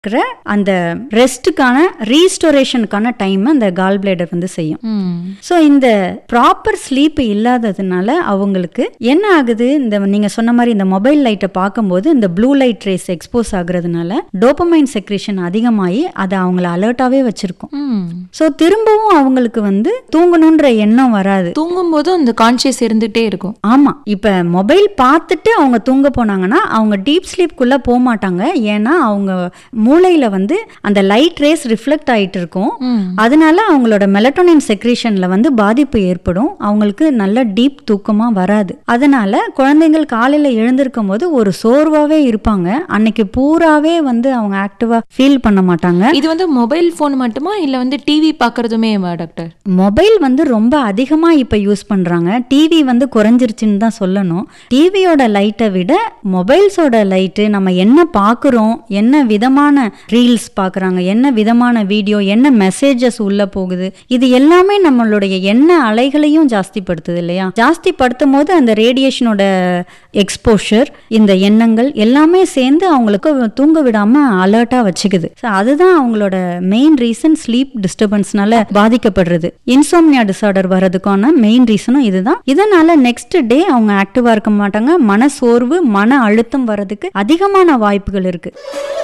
அந்த ரெஸ்ட்டுக்கான ரீஸ்டோரேஷனுக்கான டைம் அந்த கால் பிளேடர் வந்து செய்யும். ஸோ இந்த ப்ராப்பர் ஸ்லீப் இல்லாததுனால அவங்களுக்கு என்ன ஆகுது, இந்த நீங்க சொன்ன மாதிரி இந்த மொபைல் லைட்டை பார்க்கும்போது இந்த blue light race expose ஆகுறதுனால dopamine secretion அதிகமாகி அதை அவங்கள அலர்ட்டாவே வச்சிருக்கும். ஸோ திரும்பவும் அவங்களுக்கு வந்து தூங்கணுன்ற எண்ணம் வராது. தூங்கும் போது அந்த கான்சியஸ் இருந்துட்டே இருக்கும். ஆமா, இப்ப மொபைல் பார்த்துட்டு அவங்க தூங்க போனாங்கன்னா அவங்க டீப் ஸ்லீப்குள்ள போக மாட்டாங்க. ஏன்னா அவங்க மூளையில வந்து அந்த லைட் ரேஸ் ரிஃப்ளெக்ட் ஆயிட்டு இருக்கும். அதனால அவங்களோட மெலட்டோனின் செக்ரேஷன்ல வந்து பாதிப்பு ஏற்படும். அவங்களுக்கு நல்ல டீப் தூக்கமா வராது. அதனால குழந்தைகள் காலையில எழுந்திருக்கும் போது ஒரு சோர்வாவே இருப்பாங்க. அன்னைக்கு பூராவே வந்து அவங்க ஆக்டிவா ஃபீல் பண்ண மாட்டாங்க. இது வந்து மொபைல் போன் மட்டுமா இல்ல வந்து டிவி பாக்குறதுமே டாக்டர்? மொபைல் வந்து ரொம்ப அதிகமா இப்ப யூஸ் பண்றாங்க. டிவி வந்து குறைஞ்சிருச்சுன்னு தான் சொல்லணும். டிவியோட லைட்டை விட மொபைல்ஸோட லைட்டு, நம்ம என்ன பாக்குறோம், என்ன விதமான ரீல்ஸ் பாக்குறாங்க, என்ன விதமான வீடியோ, என்ன மெசேஜஸ் உள்ள போகுது, இது எல்லாமே நம்மளுடைய எண்ண அலைகளையும் ஜாஸ்திப்படுத்துது இல்லையா? ஜாஸ்திப்படுத்தும் போது அந்த ரேடியேஷனோட எக்ஸ்போஷர், இந்த எண்ணங்கள் எல்லாமே சேர்ந்து அவங்களுக்கு தூங்க விடாம அலர்ட்டா வச்சுக்குது. அதுதான் அவங்களோட மெயின் ரீசன் ஸ்லீப் டிஸ்டர்பன்ஸ்னால பாதிக்கப்படுறது. இன்சோம்னியா டிசார்டர் வர்றதுக்கான மெயின் ரீசனும் இதுதான். இதனால நெக்ஸ்ட் டே அவங்க ஆக்டிவா இருக்க மாட்டாங்க. மன சோர்வு, மன அழுத்தம் வர்றதுக்கு அதிகமான வாய்ப்புகள் இருக்கு.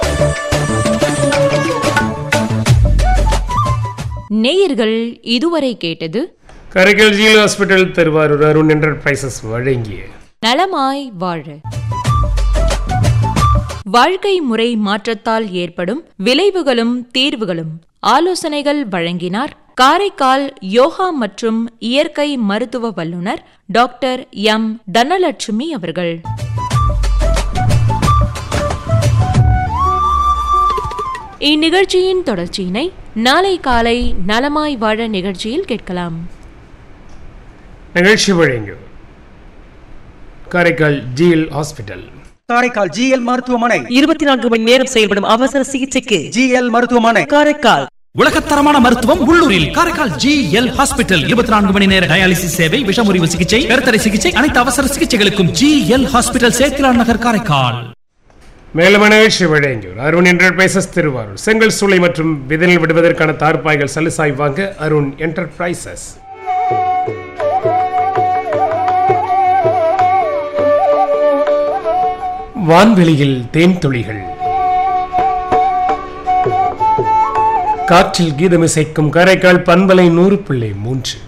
நேயர்கள் இதுவரை கேட்டது Karaikal GL hospital Thiruvarur Arun enterprises வழங்கிய நலமாய் வாழ. வாழ்க்கை முறை மாற்றத்தால் ஏற்படும் விளைவுகளும் தீர்வுகளும் ஆலோசனைகள் வழங்கினார் காரைக்கால் யோகா மற்றும் இயற்கை மருத்துவ வல்லுநர் டாக்டர் எம் தனலட்சுமி அவர்கள். இந்நிகழ்ச்சியின் தொடர்ச்சியினை நாளை காலை நலமாய் வாழ நிகழ்ச்சியில் கேட்கலாம். நிகழ்ச்சி வழங்கும் Karaikal GL hospital. Karaikal GL மருத்துவமனை 24 மணி நேரம் செயல்படும் அவசர சிகிச்சைக்கு ஜிஎல் மருத்துவமனை காரைக்கால். உலகத்தரமான மருத்துவம் உள்ளூரில் காரைக்கால் ஜிஎல் ஹாஸ்பிட்டல். 24 மணி நேர டயாலிசிஸ் சேவை, விஷமுறிவு சிகிச்சை, கருத்தடை சிகிச்சை, அனைத்து அவசர சிகிச்சைகளுக்கும் ஜிஎல் ஹாஸ்பிட்டல், சேத்திலான் நகர், காரைக்கால். மேலும் நிகழ்ச்சி வழங்கியோர் அருண் என்டர்பிரைசஸ் திருவாரூர். செங்கல் சூளை மற்றும் விதனில் விடுவதற்கான தார்பாய்கள் சலுசாய் வாங்க அருண் என்டர்பிரைசஸ். வான்வெளியில் தேன் துளிகள், காற்றில் கீதமிசைக்கும் காரைக்கால் பண்பலை 100.3.